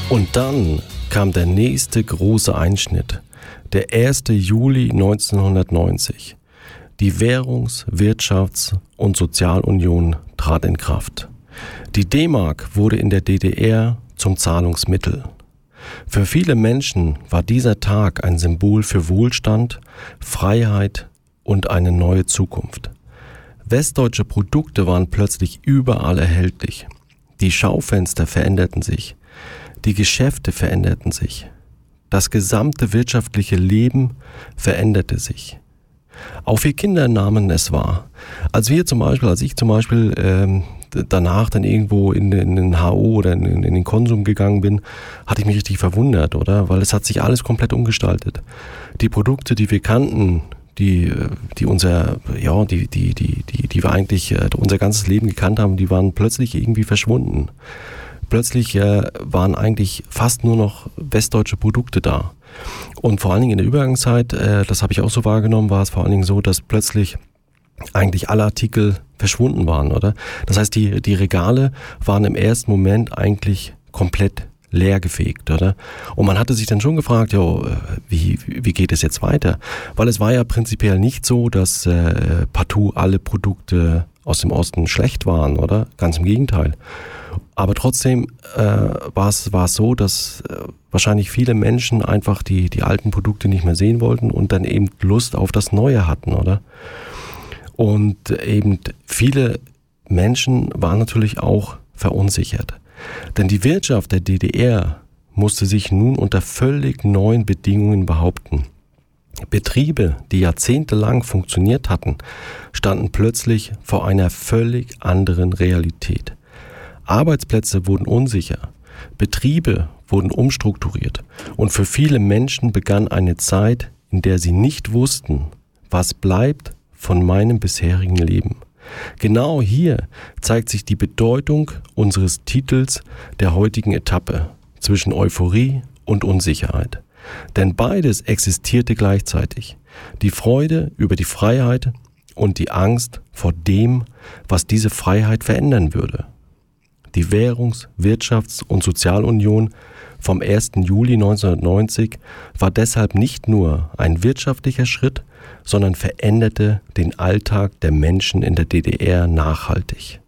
Und dann kam der nächste große Einschnitt, der 1. Juli 1990. Die Währungs-, Wirtschafts- und Sozialunion trat in Kraft. Die D-Mark wurde in der DDR zum Zahlungsmittel. Für viele Menschen war dieser Tag ein Symbol für Wohlstand, Freiheit und eine neue Zukunft. Westdeutsche Produkte waren plötzlich überall erhältlich. Die Schaufenster veränderten sich. Die Geschäfte veränderten sich. Das gesamte wirtschaftliche Leben veränderte sich. Auch wir Kinder nahmen es wahr. Als ich zum Beispiel danach dann irgendwo in den HO oder in den Konsum gegangen bin, hatte ich mich richtig verwundert, oder? Weil es hat sich alles komplett umgestaltet. Die Produkte, die wir kannten, die wir eigentlich unser ganzes Leben gekannt haben, die waren plötzlich irgendwie verschwunden. Plötzlich waren eigentlich fast nur noch westdeutsche Produkte da. Und vor allen Dingen in der Übergangszeit, das habe ich auch so wahrgenommen, war es vor allen Dingen so, dass plötzlich eigentlich alle Artikel verschwunden waren, oder? Das heißt, die Regale waren im ersten Moment eigentlich komplett leergefegt, oder? Und man hatte sich dann schon gefragt, wie geht es jetzt weiter? Weil es war ja prinzipiell nicht so, dass partout alle Produkte aus dem Osten schlecht waren, oder? Ganz im Gegenteil. Aber trotzdem war es so, dass wahrscheinlich viele Menschen einfach die alten Produkte nicht mehr sehen wollten und dann eben Lust auf das Neue hatten, oder? Und eben viele Menschen waren natürlich auch verunsichert. Denn die Wirtschaft der DDR musste sich nun unter völlig neuen Bedingungen behaupten. Betriebe, die jahrzehntelang funktioniert hatten, standen plötzlich vor einer völlig anderen Realität. Arbeitsplätze wurden unsicher, Betriebe wurden umstrukturiert und für viele Menschen begann eine Zeit, in der sie nicht wussten, was bleibt von meinem bisherigen Leben. Genau hier zeigt sich die Bedeutung unseres Titels der heutigen Etappe zwischen Euphorie und Unsicherheit. Denn beides existierte gleichzeitig. Die Freude über die Freiheit und die Angst vor dem, was diese Freiheit verändern würde. Die Währungs-, Wirtschafts- und Sozialunion vom 1. Juli 1990 war deshalb nicht nur ein wirtschaftlicher Schritt, sondern veränderte den Alltag der Menschen in der DDR nachhaltig.